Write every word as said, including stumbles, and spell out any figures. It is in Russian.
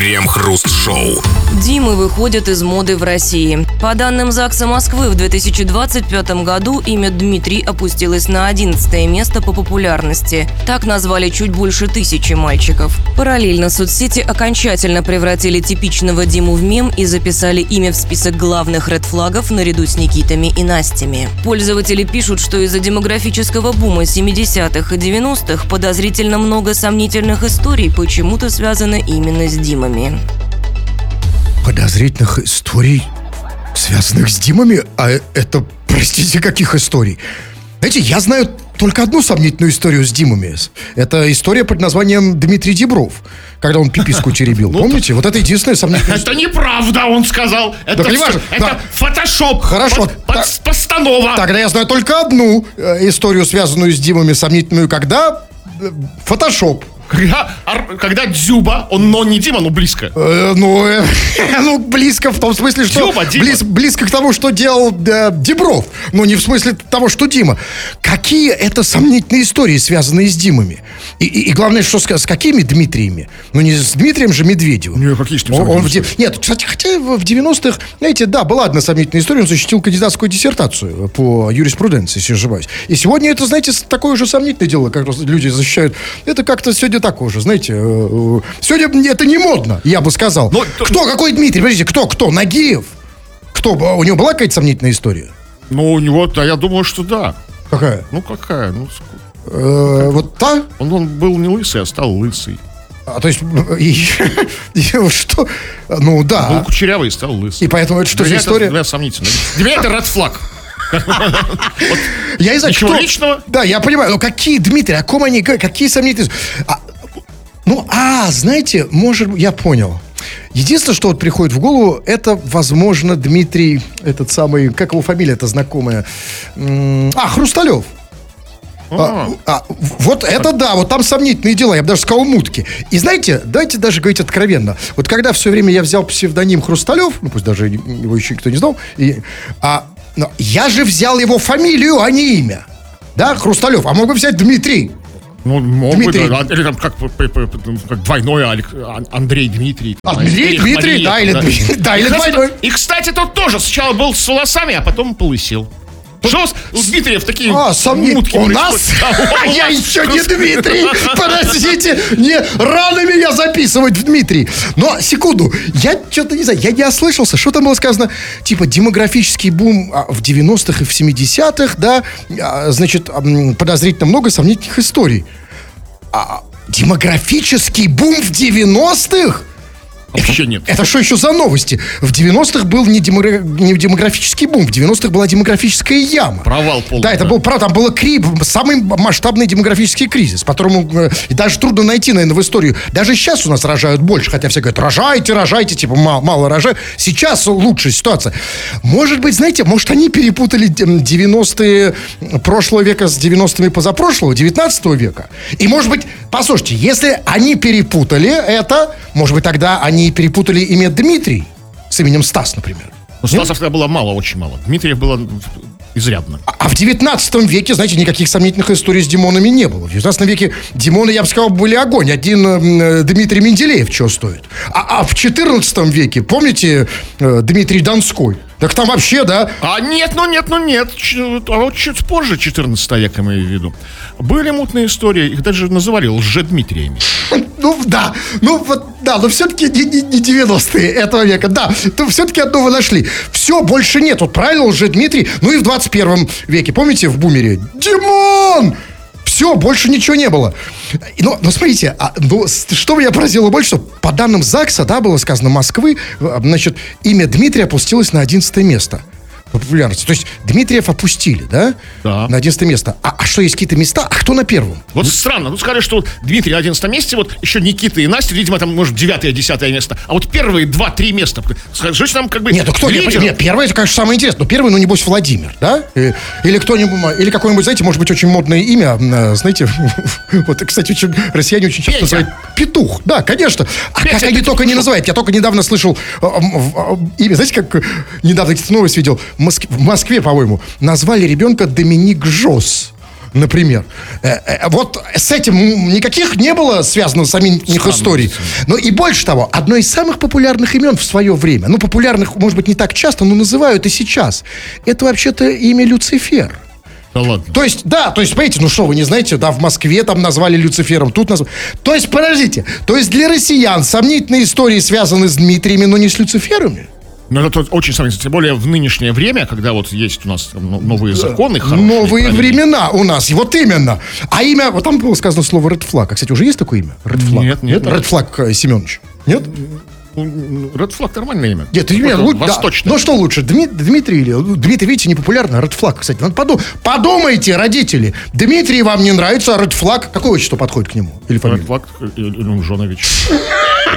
Дмитрием Хруст-шоу. Димы выходят из моды в России. По данным ЗАГСа Москвы, в две тысячи двадцать пятом году имя Дмитрий опустилось на одиннадцатое место по популярности. Так назвали чуть больше тысячи мальчиков. Параллельно соцсети окончательно превратили типичного Диму в мем и записали имя в список главных редфлагов наряду с Никитами и Настями. Пользователи пишут, что из-за демографического бума семидесятых и девяностых подозрительно много сомнительных историй почему-то связаны именно с Димами. Подозрительных историй, связанных с Димами? А это, простите, каких историй? Знаете, я знаю только одну сомнительную историю с Димами. Это история под названием Дмитрий Дибров, когда он пиписку теребил. Помните? Вот это единственная сомнительная история. Это неправда, он сказал. Это фотошоп. Хорошо. Постанова. Тогда я знаю только одну историю, связанную с Димами, сомнительную, когда фотошоп. Когда, когда Дзюба, он, но не Дима, но близко. Э, ну, э, ну, близко в том смысле, что Дзюба, близ, близко к тому, что делал э, Дибров, но не в смысле того, что Дима. Какие это сомнительные истории, связанные с Димами? И, и, и главное, что с, с какими Дмитриями? Ну, не с Дмитрием же Медведевым. Не, какие он, он в, Нет, кстати, хотя в девяностых, знаете, да, была одна сомнительная история, он защитил кандидатскую диссертацию по юриспруденции, если не ошибаюсь. И сегодня это, знаете, такое же сомнительное дело, как люди защищают. Это как-то сегодня так уже, знаете, сегодня это не модно, я бы сказал. Но, кто, какой Дмитрий, подождите, кто, кто, Нагиев? Кто, у него была какая-то сомнительная история? Ну, у него, да, я думаю, что да. Какая? Ну, какая, ну, э, вот та? Он, он был не лысый, а стал лысый. А, то есть, и, и, что? Ну, да. Был кучерявый и стал лысый. И поэтому это что за история? Для меня сомнительно. Для меня это red flag. Я не знаю, ничего личного. Да, я понимаю, но какие, Дмитрий, о ком они, какие сомнительные... Ну, а, знаете, может, я понял. Единственное, что вот приходит в голову, это, возможно, Дмитрий, этот самый, как его фамилия-то знакомая? А, Хрусталев. А, а, вот это да, вот там сомнительные дела, я бы даже сказал, мутки. И знаете, давайте даже говорить откровенно. Вот когда все время я взял псевдоним Хрусталев, ну пусть даже его еще никто не знал, и, а, но я же взял его фамилию, а не имя. Да, Хрусталев, а мог бы взять Дмитрий. Ну, мог Дмитрий. бы, да, или там как, как двойной Андрей Дмитрий. Андрей Дмитрий, да, или, да, или двойной. И, кстати, тот тоже сначала был с волосами, а потом полысел. Что у Дмитриев такие а, сомни... мутки у нас? Я еще не Дмитрий. Подождите, не рано меня записывать в Дмитрий. Но, секунду, я что-то не знаю, я не ослышался. Что там было сказано? Типа демографический бум в девяностых и в семидесятых, да, значит, подозрительно много сомнительных историй. А демографический бум в девяностых? Вообще нет. Это что еще за новости? В девяностых был не, демогра... не демографический бум, в девяностых была демографическая яма. Провал полный. Да, это был провал, там был крип, самый масштабный демографический кризис, по которому э, даже трудно найти, наверное, в историю. Даже сейчас у нас рожают больше, хотя все говорят, рожайте, рожайте, типа мало, мало рожают. Сейчас лучшая ситуация. Может быть, знаете, может они перепутали девяностые прошлого века с девяностыми позапрошлого, девятнадцатого века. И может быть, послушайте, если они перепутали это, может быть, тогда они Они перепутали имя Дмитрий с именем Стас, например. Ну, Стасов тогда было мало, очень мало. Дмитриев было изрядно. А, а в девятнадцатом веке, знаете, никаких сомнительных историй с Димонами не было. В девятнадцатом веке Димоны, я бы сказал, были огонь. Один э, Дмитрий Менделеев чего стоит. А, а в четырнадцатом веке, помните, э, Дмитрий Донской? Так там вообще, да? А нет, ну нет, ну нет. Ч- а вот чуть позже, четырнадцатого века, имею в виду, были мутные истории, их даже называли лжедмитриями. Ну, да, ну вот, да, но все-таки не, не, не девяностые этого века, да, то все-таки одно вы нашли. Все, больше нет, вот правильно, лжедмитрий, ну и в двадцать первом веке, помните, в бумере? Димон! Все, больше ничего не было. Но, но смотрите, а, ну, что меня поразило больше, что по данным ЗАГСа, да, было сказано, Москвы, значит, имя Дмитрия опустилось на одиннадцатое место по популярности. То есть Дмитриев опустили, да? Да. На одиннадцатое место. А, а что, есть какие-то места? А кто на первом? Вот странно. Ну, сказали, что Дмитрий на одиннадцатом месте, вот еще Никита и Настя, видимо, там, может, девятое, десятое место. А вот первые два-три места. Скажите нам, как бы, нет, ну кто? лидер? Нет, первое, это, конечно, самое интересное. Но первый, ну, небось, Владимир, да? Или кто-нибудь, или какое-нибудь, знаете, может быть, очень модное имя, знаете, вот, кстати, очень, россияне очень часто называют Петух. Да, конечно. А Петя, как они только не называют. Я только недавно слышал имя, знаете, как недавно какие-то новости видел, в Москве, по-моему, назвали ребенка Доминик Жос. например. Э, э, вот с этим никаких не было связано самих историй. Но и больше того, одно из самых популярных имен в свое время, ну, популярных, может быть, не так часто, но называют и сейчас, это вообще-то имя Люцифер. Да ладно. То есть, да, то есть, понимаете, ну что, вы не знаете, да, в Москве там назвали Люцифером, тут назвали. То есть, подождите, то есть для россиян сомнительные истории связаны с Дмитриями, но не с Люциферами? Ну, это очень сомнительно, тем более в нынешнее время, когда вот есть у нас там новые законы. Хорошие, новые правильные. времена у нас, вот именно. А имя, вот там было сказано слово Red Flag. А, кстати, уже есть такое имя? Red Flag? Нет, нет, нет. Red Flag Семенович? Нет? Red Flag нормальное имя. Нет, имя лучше, восточное. Да. Ну что лучше, Дми, Дмитрий или... Дмитрий, видите, не популярно, Red Flag, кстати. Надо подум, подумайте, родители. Дмитрий вам не нравится, а Red Flag, какое отчество подходит к нему? Или фамилия? Red Flag Илюмжонович.